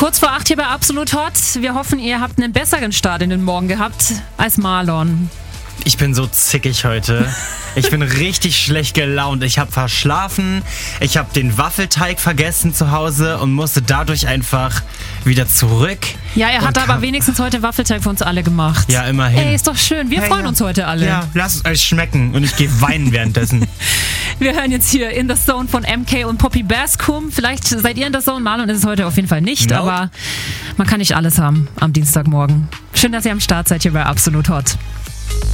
Kurz vor 8 hier bei Absolut Hot. Wir hoffen, ihr habt einen besseren Start in den Morgen gehabt als Marlon. Ich bin so zickig heute. Ich bin richtig schlecht gelaunt. Ich habe verschlafen. Ich habe den Waffelteig vergessen zu Hause und musste dadurch einfach wieder zurück. Ja, er hat aber wenigstens heute Waffelteig für uns alle gemacht. Ja, immerhin. Ey, ist doch schön. Wir freuen uns heute alle. Ja, lasst es euch schmecken und ich gehe weinen währenddessen. Wir hören jetzt hier In The Zone von MK und Poppy Bascom. Vielleicht seid ihr in The Zone. Marlon ist es heute auf jeden Fall nicht, Nope. aber man kann nicht alles haben am Dienstagmorgen. Schön, dass ihr am Start seid hier bei Absolut Hot.